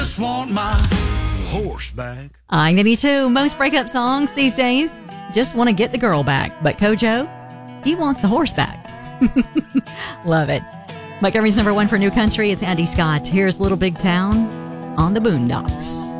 Just want my horse back. I-92, most breakup songs these days just want to get the girl back. But Kojo, he wants the horse back. Love it. Montgomery's number one for new country. It's Andy Scott. Here's Little Big Town on the Boondocks.